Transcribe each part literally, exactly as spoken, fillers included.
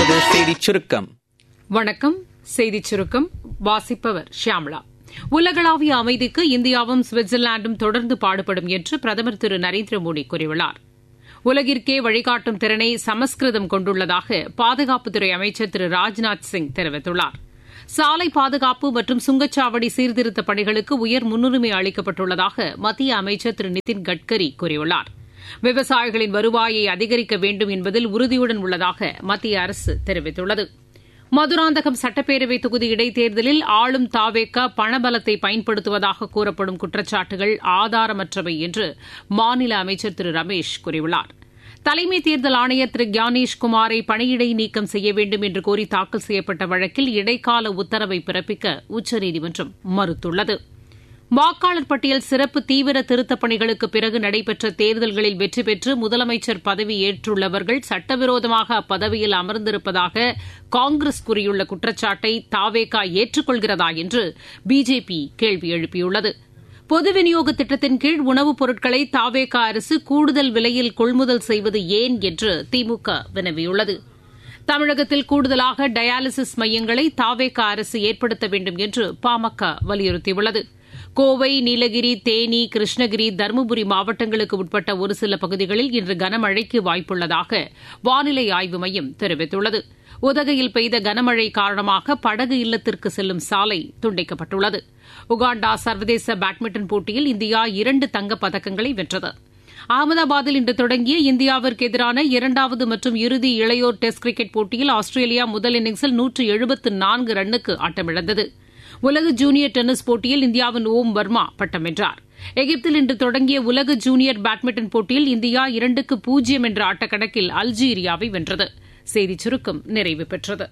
தொடர்வது செய்திச் சுருக்கம். வணக்கம். செய்திச் சுருக்கம் வாசிப்பவர் ஷியாம்லா. உலகளாவிய அமைதிக்கு இந்தியாவும் சுவிட்சர்லாந்தும் தொடர்ந்து பாடுபடும் என்று பிரதமர் திரு நரேந்திர மோடி கூறியுள்ளார். உலகிற்கே வழிகாட்டும் திறனை சமஸ்கிருதம் கொண்டுள்ளதாக பாதுகாப்புத்துறை அமைச்சர் திரு ராஜ்நாத் சிங் தெரிவித்துள்ளார். சாலை பாதுகாப்பு மற்றும் சுங்கச்சாவடி சீர்திருத்தப் பணிகளுக்கு உயர் முன்னுரிமை அளிக்கப்பட்டுள்ளதாக மத்திய அமைச்சர் திரு நிதின் கட்கரி கூறியுள்ளார். விவசாயிகளின் வருவாயை அதிகரிக்க வேண்டும் என்பதில் உறுதியுடன் உள்ளதாக மத்திய அரசு தெரிவித்துள்ளது. மதுராந்தகம் சட்டப்பேரவை தொகுதி இடைத்தேர்தலில் ஆளும் தாவேக பணபலத்தை பயன்படுத்துவதாக கூறப்படும் குற்றச்சாட்டுகள் ஆதாரமற்றவை என்று மாநில அமைச்சர் திரு ரமேஷ் கூறியுள்ளார். தலைமை தேர்தல் ஆணையர் திரு ஞானேஷ் குமாரை பணியிடை நீக்கம் செய்ய வேண்டும் என்று கோரி தாக்கல் செய்யப்பட்ட வழக்கில் இடைக்கால உத்தரவை பிறப்பிக்க உச்சநீதிமன்றம் மறுத்துள்ளது. வாக்காளர் பட்டியல் சிறப்பு தீவிர திருத்தப் பணிகளுக்கு பிறகு நடைபெற்ற தேர்தல்களில் வெற்றி பெற்று முதலமைச்சர் பதவி ஏற்றுள்ளவர்கள் சட்டவிரோதமாக அப்பதவியில் அமர்ந்திருப்பதாக காங்கிரஸ் கூறியுள்ள குற்றச்சாட்டை தாவேகா ஏற்றுக்கொள்கிறதா என்று பிஜேபி கேள்வி எழுப்பியுள்ளது. பொது விநியோக திட்டத்தின் கீழ் உணவுப் பொருட்களை தாவேகா அரசு கூடுதல் விலையில் கொள்முதல் செய்வது ஏன் என்று திமுக வினவியுள்ளது. தமிழகத்தில் கூடுதலாக டயாலிசிஸ் மையங்களை தாவேகா அரசு ஏற்படுத்த வேண்டும் என்று பாமக வலியுறுத்தியுள்ளது. கோவை, நீலகிரி, தேனி, கிருஷ்ணகிரி, தருமபுரி மாவட்டங்களுக்கு உட்பட்ட ஒரு சில பகுதிகளில் இன்று கனமழைக்கு வாய்ப்புள்ளதாக வானிலை ஆய்வு மையம் தெரிவித்துள்ளது. உதகையில் பெய்த கனமழை காரணமாக படகு இல்லத்திற்கு செல்லும் சாலை துண்டிக்கப்பட்டுள்ளது. உகாண்டா சர்வதேச பேட்மிண்டன் போட்டியில் இந்தியா இரண்டு தங்கப் பதக்கங்களை வென்றது. அகமதாபாத்தில் இன்று தொடங்கிய இந்தியாவிற்கு எதிரான இரண்டாவது மற்றும் இறுதி இளையோர் டெஸ்ட் கிரிக்கெட் போட்டியில் ஆஸ்திரேலியா முதல் இன்னிங்ஸில் நூற்று எழுபத்து நான்கு ரன்னுக்கு ஆட்டமிழந்தது. உலக ஜூனியர் டென்னிஸ் போட்டியில் இந்தியாவின் ஓம் வர்மா பட்டம் வென்றார். எகிப்தில் இன்று தொடங்கிய உலக ஜூனியர் பேட்மிண்டன் போட்டியில் இந்தியா இரண்டுக்கு பூஜ்ஜியம் என்ற ஆட்டக்கணக்கில் அல்ஜீரியாவை வென்றது. செய்திச் சுருக்கம் நிறைவு பெற்றது.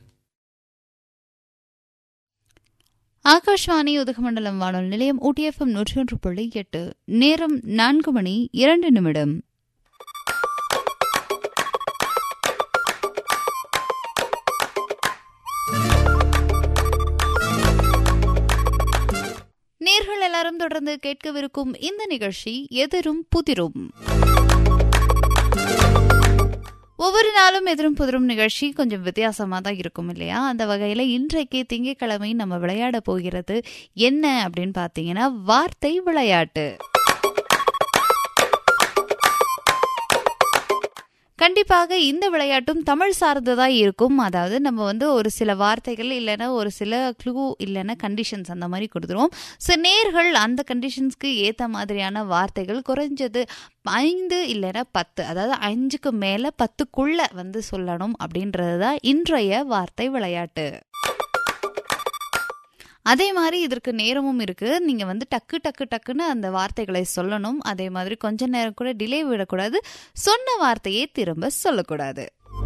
ஆகாஷ்வாணி உதகமண்டலம் வானொலி நிலையம் ஊட்டி எஃப்எம் நூற்றி ஒன்று புள்ளி எட்டு. நேரம் நான்கு மணி இரண்டு நிமிடம். நேர்கள் எல்லாரும் தொடர்ந்து கேட்கவிருக்கும் இந்த நிகழ்ச்சி எதிரும் புதிரும். ஒவ்வொரு நாளும் எதிரும் புதிரும் நிகழ்ச்சி கொஞ்சம் வித்தியாசமாக தான் இருக்கும் இல்லையா? அந்த வகையில் இன்றைக்கு திங்கட்கிழமை நம்ம விளையாட போகிறது என்ன அப்படின்னு பார்த்தீங்கன்னா வார்த்தை விளையாட்டு. கண்டிப்பாக இந்த விளையாட்டும் தமிழ் சார்ந்ததாக இருக்கும். அதாவது நம்ம வந்து ஒரு சில வார்த்தைகள் இல்லைன்னா ஒரு சில க்ளூ இல்லைன்னா கண்டிஷன்ஸ் அந்த மாதிரி கொடுத்துருவோம். ஸோ நேர்கள் அந்த கண்டிஷன்ஸ்க்கு ஏற்ற மாதிரியான வார்த்தைகள் குறைஞ்சது ஐந்து இல்லைன்னா பத்து, அதாவது அஞ்சுக்கு மேலே பத்துக்குள்ளே வந்து சொல்லணும் அப்படின்றது தான் இன்றைய வார்த்தை விளையாட்டு. அதே மாதிரி இதற்கு நேரமும் இருக்குது. நீங்கள் வந்து டக்கு டக்கு டக்குன்னு அந்த வார்த்தைகளை சொல்லணும். அதே மாதிரி கொஞ்ச நேரம் கூட டிலே விடக்கூடாது. சொன்ன வார்த்தையே திரும்ப சொல்லக்கூடாது.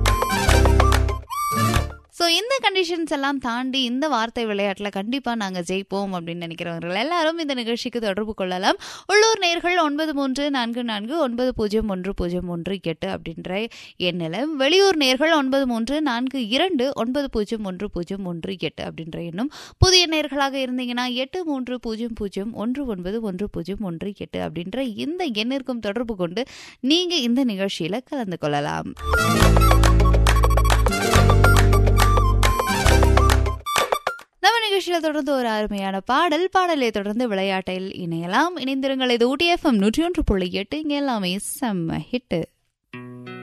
ஸோ இந்த கண்டிஷன்ஸ் எல்லாம் தாண்டி இந்த வார்த்தை விளையாட்டில் கண்டிப்பாக நாங்கள் ஜெயிப்போம் அப்படின்னு நினைக்கிறவர்கள் எல்லாரும் இந்த நிகழ்ச்சிக்கு தொடர்பு கொள்ளலாம். உள்ளூர் நேர்கள் ஒன்பது மூன்று நான்கு நான்கு ஒன்பது பூஜ்ஜியம் ஒன்று பூஜ்ஜியம் ஒன்று எட்டு அப்படின்ற எண்ணில், வெளியூர் நேர்கள் ஒன்பது மூன்று நான்கு இரண்டு ஒன்பது பூஜ்ஜியம் ஒன்று பூஜ்ஜியம் ஒன்று எட்டு அப்படின்ற எண்ணும், புதிய நேர்களாக இருந்தீங்கன்னா எட்டு மூன்று பூஜ்ஜியம் பூஜ்ஜியம் ஒன்று ஒன்பது ஒன்று பூஜ்ஜியம் ஒன்று எட்டு அப்படின்ற இந்த எண்ணிற்கும் தொடர்பு கொண்டு நீங்கள் இந்த நிகழ்ச்சியில் கலந்து கொள்ளலாம். நம்ம நிகழ்ச்சியில் தொடர்ந்து ஒரு அருமையான பாடல் பாடலை தொடர்ந்து விளையாட்டில் இணையலாம். இணைந்திருங்கள். இது ஊட்டி எஃப்எம் நூற்றி ஒன்று புள்ளி எட்டு. இங்கே எல்லாமே செம்ம ஹிட்டு.